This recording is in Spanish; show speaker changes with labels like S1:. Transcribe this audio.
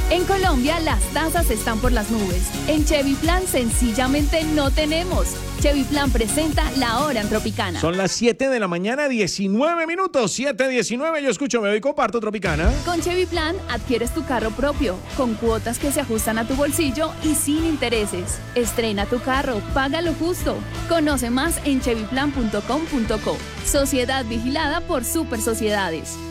S1: En Colombia las tasas están por las nubes. En Chevy Plan sencillamente no tenemos. Chevy Plan presenta La Hora en Tropicana.
S2: Son las 7 de la mañana, 19 minutos. 7:19, yo escucho, me voy y comparto Tropicana.
S1: Con Chevy Plan adquieres tu carro propio, con cuotas que se ajustan a tu bolsillo y sin intereses. Estrena tu carro, paga lo justo. Conoce más en chevyplan.com.co. Sociedad vigilada por Super Sociedades.